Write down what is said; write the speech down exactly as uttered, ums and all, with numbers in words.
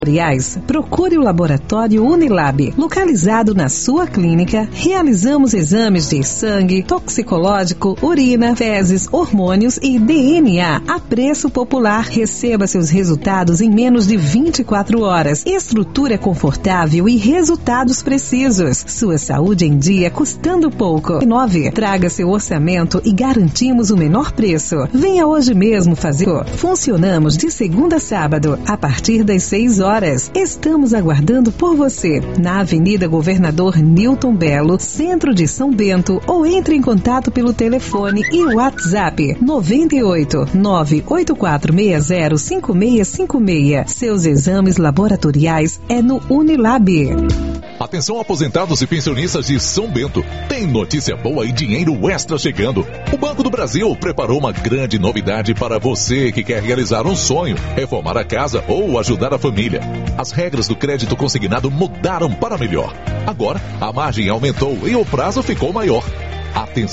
Procure o Laboratório Unilab. Localizado na sua clínica, realizamos exames de sangue, toxicológico, urina, fezes, hormônios e D N A a preço popular. Receba seus resultados em menos de vinte e quatro horas. Estrutura confortável e resultados precisos. Sua saúde em dia custando pouco. nove. Traga seu orçamento e garantimos o menor preço. Venha hoje mesmo fazer. Funcionamos de segunda a sábado, a partir das seis horas. Estamos aguardando por você na Avenida Governador Newton Belo, centro de São Bento, ou entre em contato pelo telefone e WhatsApp noventa e oito, nove oito quatro seis zero, cinco seis cinco seis. Seus exames laboratoriais é no Unilab. Atenção, aposentados e pensionistas de São Bento. Tem notícia boa e dinheiro extra chegando. O Banco do Brasil preparou uma grande novidade para você que quer realizar um sonho, reformar a casa ou ajudar a família. As regras do crédito consignado mudaram para melhor. Agora, a margem aumentou e o prazo ficou maior. Atenção.